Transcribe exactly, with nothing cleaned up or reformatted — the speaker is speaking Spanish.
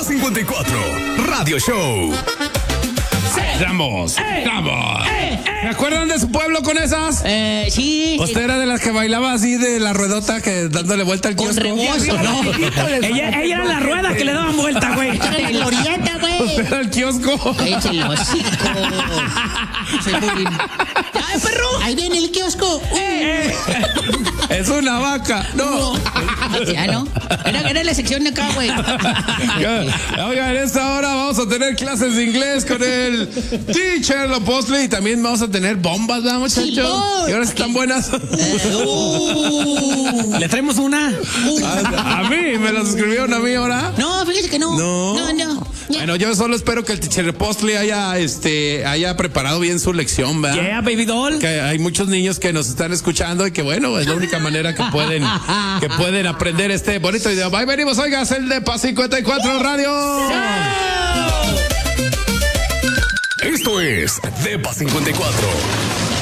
cincuenta y cuatro Radio Show. ¡Vamos! ¡Eh! ¡Vamos! ¡Eh! ¿Se acuerdan de su pueblo con esas? Eh, sí. Usted era de las que bailaba así de la ruedota que dándole vuelta al Con kiosco. rebozo, ¿no? Ella, ella era la rueda que le daban vuelta, güey. Era la glorieta, güey. Era el kiosco. Cállate el hocico. Soy bullying. ¡Ay, perro! Ahí ven el kiosco. Eh, Es una vaca. No. Ya, ¿no? Era, era la sección de acá, güey. Oigan, en esta hora vamos a tener clases de inglés con el teacher Lopostle y también vamos a tener bombas, ¿verdad, muchachos? Sí, boy. Y ahora sí están buenas. Eh, uh. Le traemos una. A, a mí, me las escribieron a mí ahora. No, fíjese que no. No. No, no. Bueno, yo solo espero que el teacher Lopostle haya, este, haya preparado bien su lección, ¿verdad? Yeah, baby doll. Que hay muchos niños que nos están escuchando y que bueno, es la única manera que pueden, que pueden aprender este bonito video. Ahí venimos, oigas, el de Paz cincuenta y cuatro Radio. Esto es Depa cincuenta y cuatro.